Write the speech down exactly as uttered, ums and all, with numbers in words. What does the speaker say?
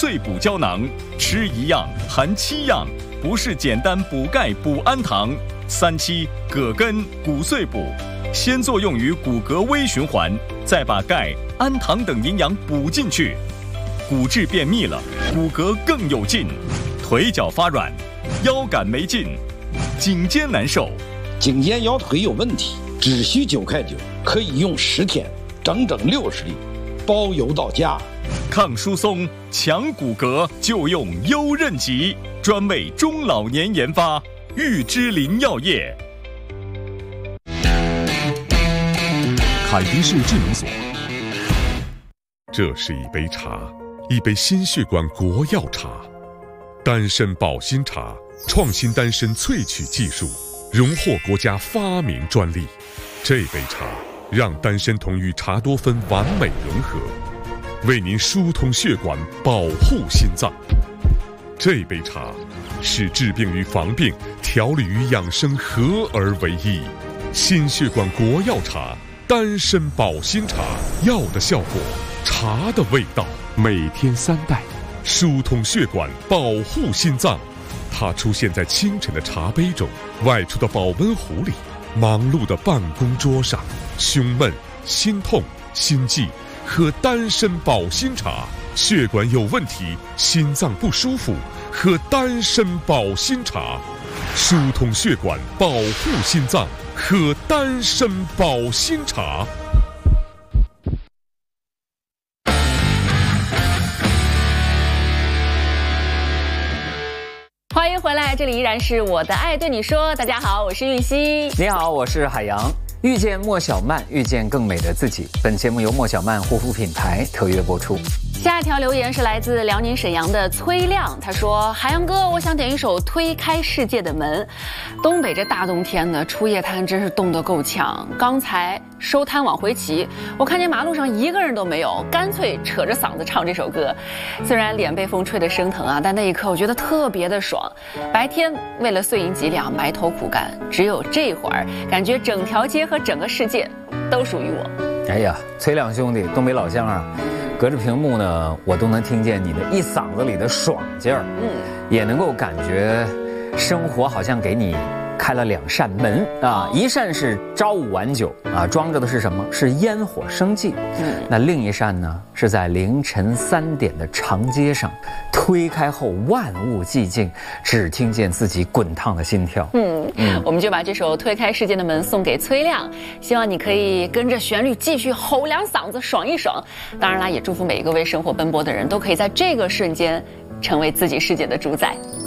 穗补胶囊，吃一样含七样，不是简单补钙补氨糖。三七葛根骨碎补，先作用于骨骼微循环，再把钙、氨糖等营养补进去，骨质变密了，骨骼更有劲，腿脚发软，腰杆没劲，颈肩难受， 颈肩腰腿有问题，只需九块九，可以用十天，整整六十粒，包邮到家。 抗疏松、强骨骼就用优韧极，专为中老年研发，玉芝林药业。 凯迪士智能锁。 这是一杯茶，一杯心血管国药茶，丹参保心茶，创新丹参萃取技术，荣获国家发明专利。这杯茶让丹参酮与茶多酚完美融合，为您疏通血管，保护心脏。这杯茶是治病与防病、调理与养生合而为一。心血管国药茶，丹参保心茶，药的效果，茶的味道，每天三袋，疏通血管，保护心脏。它出现在清晨的茶杯中，外出的保温壶里，忙碌的办公桌上。胸闷、心痛、心悸，喝丹参保心茶；血管有问题、心脏不舒服，喝丹参保心茶。疏通血管，保护心脏，喝丹参保心茶。 欢迎回来，这里依然是我的爱对你说。大家好，我是玉溪。 你好，我是海洋。遇见莫小曼，遇见更美的自己。本节目由莫小曼护肤品牌特约播出。 下一条留言是来自辽宁沈阳的崔亮，他说：海洋哥，我想点一首《推开世界的门》。东北这大冬天的，出夜摊真是冻得够呛。刚才收摊往回骑，我看见马路上一个人都没有，干脆扯着嗓子唱这首歌。虽然脸被风吹得生疼啊，但那一刻我觉得特别的爽。白天为了碎银几两埋头苦干，只有这会儿感觉整条街和整个世界都属于我。 哎呀，崔亮兄弟，东北老乡啊，隔着屏幕呢，我都能听见你的一嗓子里的爽劲儿，嗯，也能够感觉生活好像给你开了两扇门啊，一扇是朝五晚九啊，装着的是什么？是烟火生计。嗯，那另一扇呢，是在凌晨三点的长街上，推开后万物寂静，只听见自己滚烫的心跳。 嗯嗯，我们就把这首《推开世界的门》送给崔亮，希望你可以跟着旋律继续吼两嗓子，爽一爽。当然啦，也祝福每一个为生活奔波的人都可以在这个瞬间成为自己世界的主宰。